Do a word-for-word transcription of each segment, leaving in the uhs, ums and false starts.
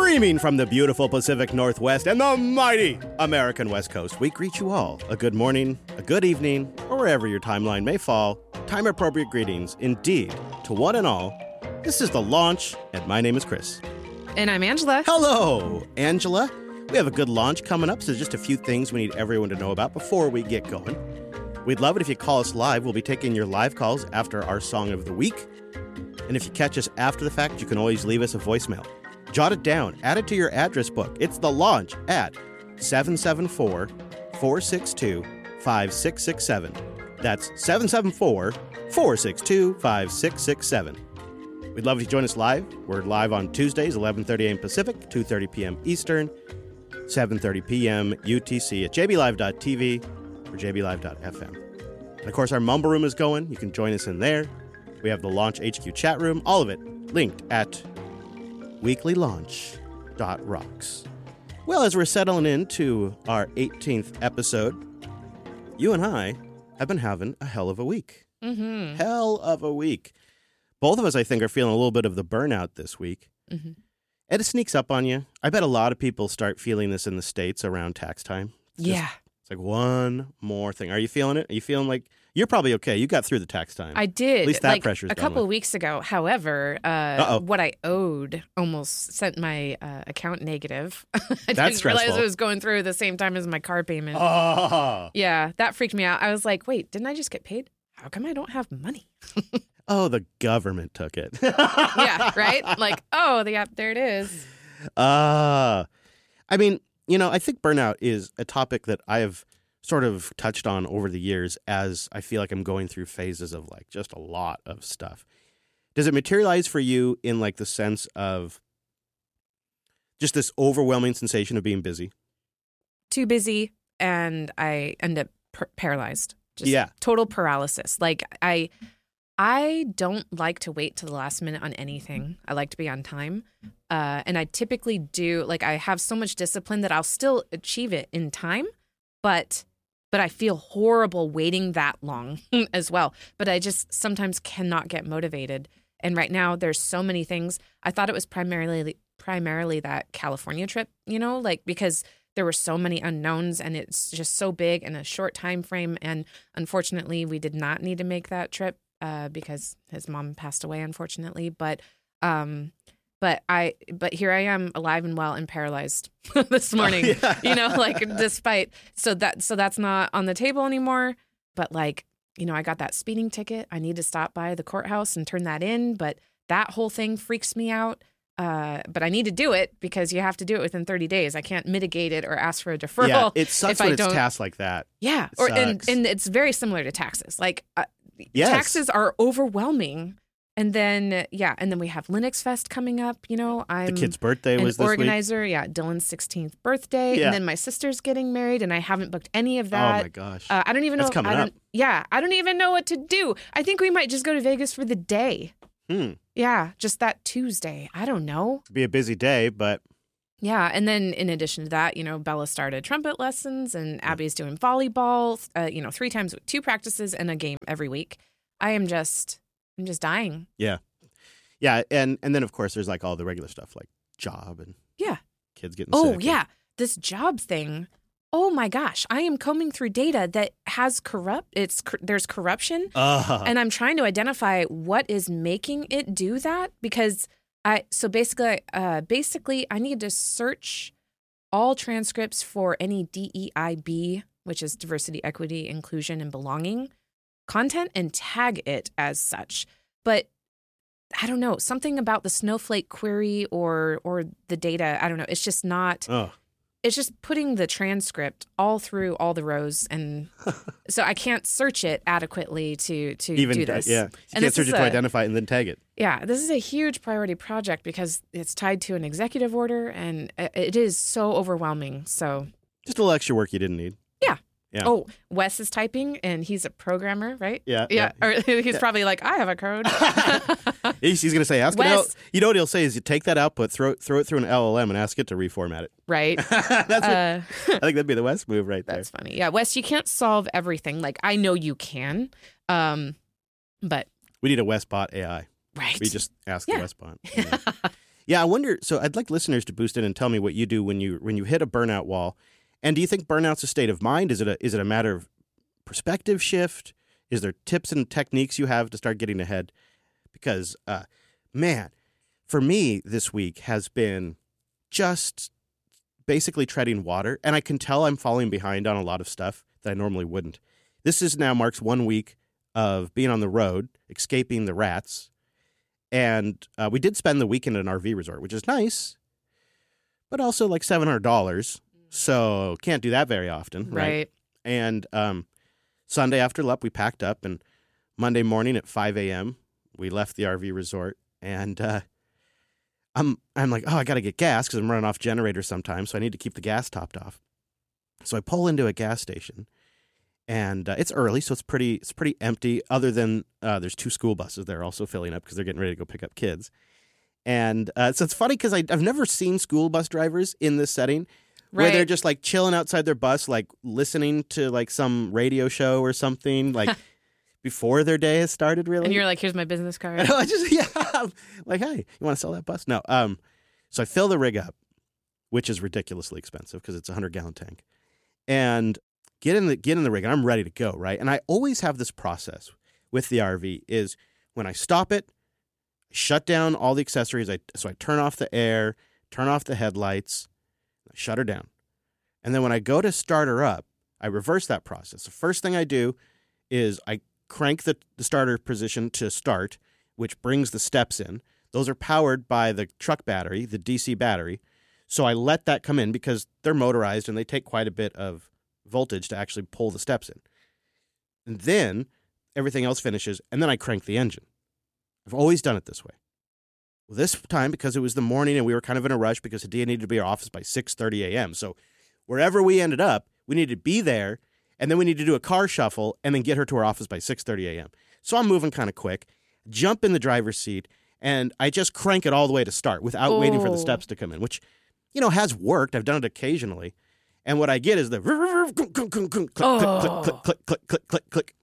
Streaming from the beautiful Pacific Northwest and the mighty American West Coast, we greet you all a good morning, a good evening, or wherever your timeline may fall. Time-appropriate greetings, indeed, to one and all. This is The Launch, and my name is Chris. And I'm Angela. Hello, Angela. We have a good launch coming up, so just a few things we need everyone to know about before we get going. We'd love it if you call us live. We'll be taking your live calls after our Song of the Week. And if you catch us after the fact, you can always leave us a voicemail. Jot it down. Add it to your address book. It's The Launch at seven seven four, four six two, five six six seven. That's seven seven four, four six two, five six six seven. We'd love if you join us live. We're live on Tuesdays, eleven thirty a.m. Pacific, two thirty p.m. Eastern, seven thirty p.m. U T C at j b live dot t v or j b live dot f m. And of course, our Mumble Room is going. You can join us in there. We have the Launch H Q chat room. All of it linked at weekly launch dot rocks. Well, as we're settling into our eighteenth episode, you and I have been having a hell of a week. Mm-hmm. Hell of a week. Both of us, I think, are feeling a little bit of the burnout this week. Mm-hmm. And it sneaks up on you. I bet a lot of people start feeling this in the States around tax time. It's Yeah. Just, it's like one more thing. Are you feeling it? Are you feeling like you're probably okay? You got through the tax time. I did. At least that like, pressure's a done couple with. of weeks ago. However, uh, Uh-oh. what I owed almost sent my uh, account negative. I That's didn't realize stressful. it was going through the same time as my car payment. Oh. Yeah, that freaked me out. I was like, wait, didn't I just get paid? How come I don't have money? Oh, the government took it. Yeah, right? Like, oh, the app, there it is. Uh, I mean, you know, I think burnout is a topic that I have sort of touched on over the years as I feel like I'm going through phases of like just a lot of stuff. Does it materialize for you in like the sense of just this overwhelming sensation of being busy? Too busy, and I end up per- paralyzed. Just Yeah. total paralysis. Like, I... I don't like to wait to the last minute on anything. I like to be on time. Uh, and I typically do, like, I have so much discipline that I'll still achieve it in time, but but I feel horrible waiting that long as well. But I just sometimes cannot get motivated. And right now there's so many things. I thought it was primarily primarily that California trip, you know, like, because there were so many unknowns and it's just so big in a short time frame. And unfortunately, we did not need to make that trip. Uh, because his mom passed away, unfortunately, but um, but I but here I am, alive and well and paralyzed this morning. Oh, yeah. You know, like despite so that so that's not on the table anymore. But like, you know, I got that speeding ticket. I need to stop by the courthouse and turn that in. But that whole thing freaks me out. Uh, but I need to do it because you have to do it within thirty days. I can't mitigate it or ask for a deferral. Yeah, it sucks if when I it's don't. tasks like that. Yeah, It or and sucks. and it's very similar to taxes. Like. Uh, Yes. Taxes are overwhelming. And then, yeah, and then we have Linux Fest coming up. You know, I'm The kid's birthday an was this organizer. week. Yeah, Dylan's sixteenth birthday. Yeah. And then my sister's getting married, and I haven't booked any of Oh, that. my gosh. Uh, I don't even That's know. coming I don't, up. Yeah, I don't even know what to do. I think we might just go to Vegas for the day. Hmm. Yeah, just that Tuesday. I don't know. It'll be a busy day, but Yeah, and then in addition to that, you know, Bella started trumpet lessons, and Abby's doing volleyball. Uh, you know, three times, two practices and a game every week. I am just, I'm just dying. yeah. Yeah, and, and then, of course, there's like all the regular stuff like job and Yeah. kids getting Oh, sick. yeah. This job thing. Oh, my gosh. I am combing through data that has corrupt. It's there's corruption. Uh, And I'm trying to identify what is making it do that, because I, so basically, uh, basically I need to search all transcripts for any D E I B, which is diversity, equity, inclusion, and belonging content, and tag it as such. But I don't know, something about the Snowflake query or or the data, I don't know. It's just not, oh. it's just putting the transcript all through all the rows. And so I can't search it adequately to to Even do this. yeah, you And can't this search is it to a- identify it and then tag it. Yeah, this is a huge priority project because it's tied to an executive order, and it is so overwhelming. So Just a little extra work you didn't need. yeah. Yeah. Oh, Wes is typing, and he's a programmer, right? Yeah, Yeah. yeah. Or he's probably like, I have a code. He's, he's going to say, ask it Wes- out. You know what he'll say is you take that output, throw it, throw it through an L L M, and ask it to reformat it. Right. That's what, Uh, I think that'd be the West move right there. that's funny. Yeah, Wes, you can't solve everything. Like, I know you can, um, but We need a Westbot A I. right. We just ask Yeah. the Westbot. Yeah, I wonder. So I'd like listeners to boost in and tell me what you do when you when you hit a burnout wall. And do you think burnout's a state of mind? Is it a is it a matter of perspective shift? Is there tips and techniques you have to start getting ahead? Because, uh, man, for me this week has been just basically treading water. And I can tell I'm falling behind on a lot of stuff that I normally wouldn't. This is now marks one week of being on the road, escaping the rats. And uh, we did spend the weekend at an R V resort, which is nice, but also like seven hundred dollars. So can't do that very often, right? Right. And um, Sunday after L U P, we packed up, and Monday morning at five a.m., we left the R V resort. And uh, I'm I'm like, oh, I got to get gas because I'm running off generators sometimes, so I need to keep the gas topped off. So I pull into a gas station, and uh, it's early, so it's pretty it's pretty empty, other than uh, there's two school buses there also filling up because they're getting ready to go pick up kids. And uh, so it's funny because I've never seen school bus drivers in this setting where Right. they're just like chilling outside their bus, like listening to like some radio show or something, like before their day has started, really. And you're like, here's my business card. I just, yeah, like, hey, you want to sell that bus? No. Um, so I fill the rig up, which is ridiculously expensive because it's a hundred gallon tank, and get in the get in the rig, and I'm ready to go, right? And I always have this process with the R V is when I stop it, I shut down all the accessories. I so I turn off the air, turn off the headlights, I shut her down, and then when I go to start her up, I reverse that process. The first thing I do is I crank the, the starter position to start, which brings the steps in. Those are powered by the truck battery, the D C battery. So I let that come in because they're motorized and they take quite a bit of voltage to actually pull the steps in. And then everything else finishes, and then I crank the engine. I've always done it this way. Well, this time, because it was the morning and we were kind of in a rush because Hadia needed to be at our office by six thirty a.m. So wherever we ended up, we needed to be there, and then we need to do a car shuffle and then get her to her office by six thirty a.m. So I'm moving kind of quick, jump in the driver's seat, and I just crank it all the way to start without Oh. waiting for the steps to come in, which, you know, has worked. I've done it occasionally. And what I get is the click, click, click, click, Oh. click, click, click, click, click, click.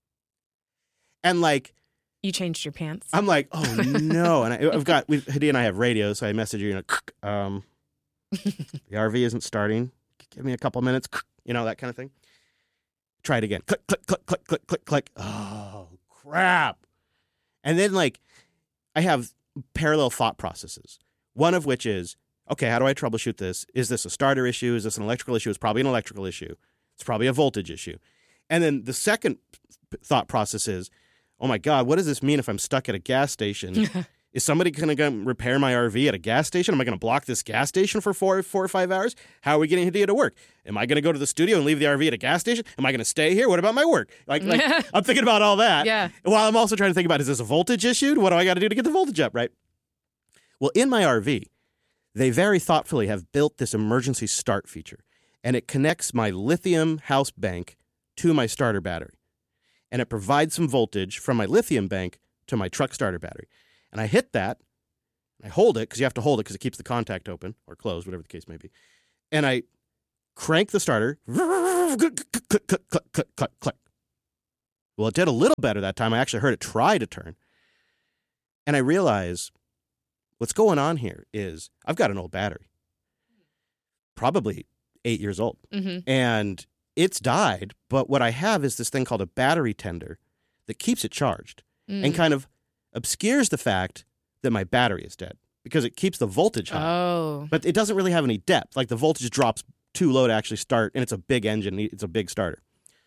And like, You changed your pants. I'm like, oh no. And I, I've got, we, Hadia and I have radios, so I message her, you know, um, the R V isn't starting. Give me a couple minutes, you know, that kind of thing. Try it again. Click, click, click, click, click, click, click. Oh, crap. And then, like, I have parallel thought processes. One of which is, okay, how do I troubleshoot this? Is this a starter issue? Is this an electrical issue? It's probably an electrical issue. It's probably a voltage issue. And then the second thought process is, oh my God, what does this mean if I'm stuck at a gas station? Is somebody going to come repair my R V at a gas station? Am I going to block this gas station for four, four or five hours? How are we getting Hadia to work? Am I going to go to the studio and leave the R V at a gas station? Am I going to stay here? What about my work? Like, like I'm thinking about all that. Yeah. While I'm also trying to think about, is this a voltage issue? What do I got to do to get the voltage up, right? Well, in my R V, they very thoughtfully have built this emergency start feature, and it connects my lithium house bank to my starter battery. And it provides some voltage from my lithium bank to my truck starter battery. And I hit that, I hold it, because you have to hold it because it keeps the contact open, or closed, whatever the case may be. And I crank the starter, click, click, click, click, click, click, click. Well, it did a little better that time. I actually heard it try to turn. And I realize what's going on here is I've got an old battery, probably eight years old. Mm-hmm. And it's died, but what I have is this thing called a battery tender that keeps it charged Mm. and kind of obscures the fact that my battery is dead because it keeps the voltage high. Oh. But it doesn't really have any depth. Like the voltage drops too low to actually start, and it's a big engine. It's a big starter.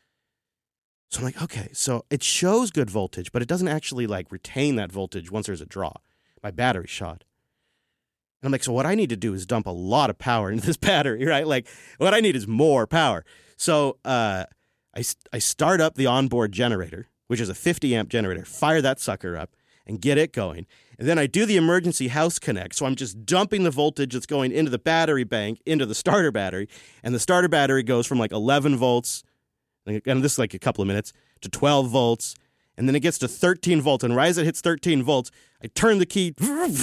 So I'm like, okay, so it shows good voltage, but it doesn't actually like retain that voltage once there's a draw. My battery's shot. And I'm like, so what I need to do is dump a lot of power into this battery, right? Like what I need is more power. So uh, I, I start up the onboard generator, which is a fifty amp generator, fire that sucker up and get it going. And then I do the emergency house connect. So I'm just dumping the voltage that's going into the battery bank, into the starter battery. And the starter battery goes from like eleven volts, and this is like a couple of minutes, to twelve volts. And then it gets to thirteen volts. And right as it hits thirteen volts, I turn the key,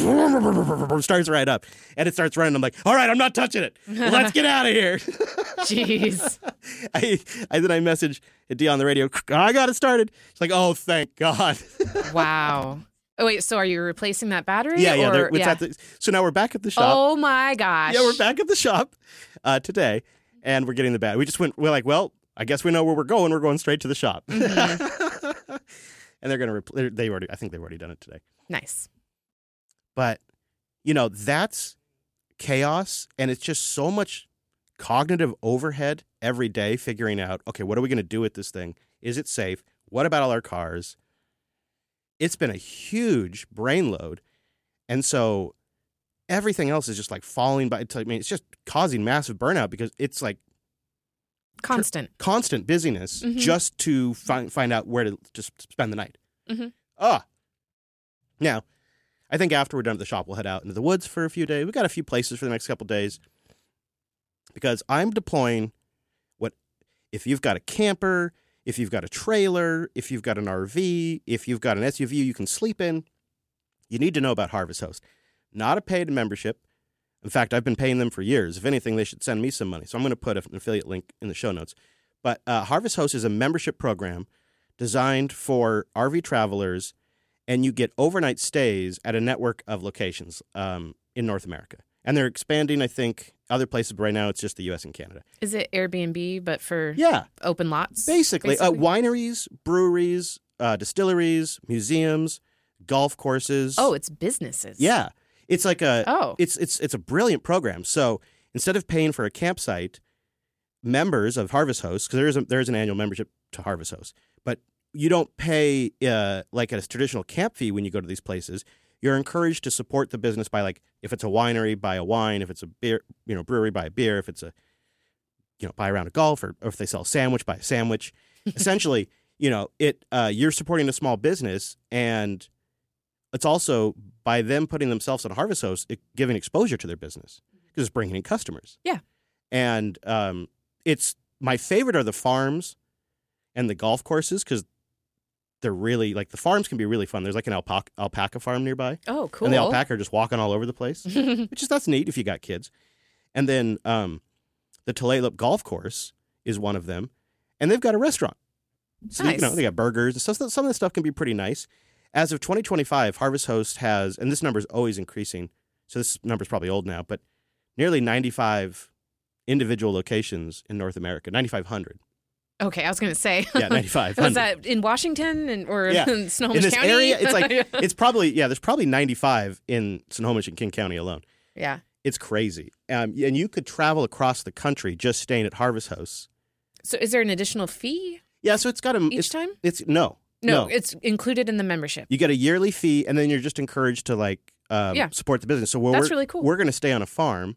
starts right up. And it starts running. I'm like, all right, I'm not touching it. Let's get out of here. Jeez. I, I Then I message Hadia on the radio. I got it started. She's like, oh, thank God. Wow. Oh, wait, so are you replacing that battery? Yeah, yeah. or- they're- it's yeah. at the, so now we're back at the shop. Oh my gosh. Yeah, we're back at the shop uh, today, and we're getting the battery. We just went. We're like, well, I guess we know where we're going. We're going straight to the shop. Mm-hmm. And they're gonna. Repl- they already. I think they've already done it today. Nice. But you know, that's chaos, and it's just so much cognitive overhead every day figuring out. Okay, what are we going to do with this thing? Is it safe? What about all our cars? It's been a huge brain load. And so everything else is just like falling by. I mean, it's just causing massive burnout because it's like Constant. constant busyness Mhm. just to find find out where to just spend the night. Mhm. Ah. Now, I think after we're done at the shop, we'll head out into the woods for a few days. We got a few places for the next couple days because I'm deploying what if you've got a camper, if you've got a trailer, if you've got an R V, if you've got an S U V you can sleep in, you need to know about Harvest Host. Not a paid membership. In fact, I've been paying them for years. If anything, they should send me some money. So I'm going to put an affiliate link in the show notes. But uh, Harvest Host is a membership program designed for R V travelers, and you get overnight stays at a network of locations um, in North America. And they're expanding, I think, other places. But right now, it's just the U S and Canada. Is it Airbnb, but for Yeah, open lots? basically. Uh, basically? wineries, breweries, uh, distilleries, museums, golf courses. Oh, it's businesses. Yeah. It's like a Oh. it's it's it's a brilliant program. So instead of paying for a campsite, members of Harvest Host, because there is a, there is an annual membership to Harvest Host, but you don't pay uh, like a traditional camp fee when you go to these places. You're encouraged to support the business by, like, if it's a winery, buy a wine. If it's a beer, you know, brewery, buy a beer. If it's a, you know, buy a round of golf, or, or if they sell a sandwich, buy a sandwich. Essentially, you know, it uh, you're supporting a small business, and it's also by them putting themselves on Harvest Host, it, giving exposure to their business because it's bringing in customers. Yeah. And um, it's my favorite are the farms and the golf courses because they're really, like, the farms can be really fun. There's like an alpaca, alpaca farm nearby. Oh, cool. And the alpaca are just walking all over the place, which is, that's neat if you got kids. And then um, the Tulalip Golf Course is one of them. And they've got a restaurant. So, they, you know, Nice. they got burgers and stuff. So some of the stuff can be pretty nice. As of twenty twenty-five, Harvest Host has, and this number is always increasing, so this number is probably old now, but nearly ninety-five individual locations in North America, ninety-five hundred. Okay, I was going to say. Yeah, ninety-five hundred. Was that in Washington and or Yeah. in Snohomish In this County? area, it's like, it's probably, yeah, there's probably ninety-five in Snohomish and King County alone. Yeah. It's crazy. Um, and you could travel across the country just staying at Harvest House. So is there an additional fee Yeah, so it's got a... each it's, time? It's, no. No, it's included in the membership. You get a yearly fee, and then you're just encouraged to, like, um, Yeah. support the business. So we're, That's we're- really cool. We're going to stay on a farm,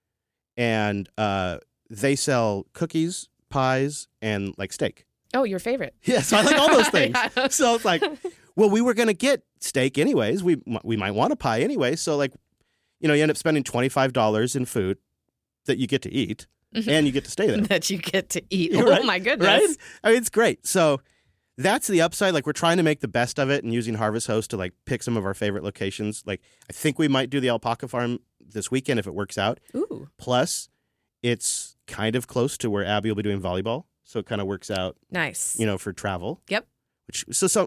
and uh, they sell cookies, pies, and, like, steak. Oh, your favorite. Yeah, so I like all those things. Yeah. So it's like, well, we were going to get steak anyways. We we might want a pie anyway. So, like, you know, you end up spending twenty-five dollars in food that you get to eat, and you get to stay there. that you get to eat. You're Oh, right, my goodness. Right? I mean, it's great. So that's the upside. Like, we're trying to make the best of it and using Harvest Host to, like, pick some of our favorite locations. Like, I think we might do the alpaca farm this weekend if it works out. Ooh, Plus, it's kind of close to where Abby will be doing volleyball. So it kind of works out, nice. you know, for travel. Yep. Which, so, so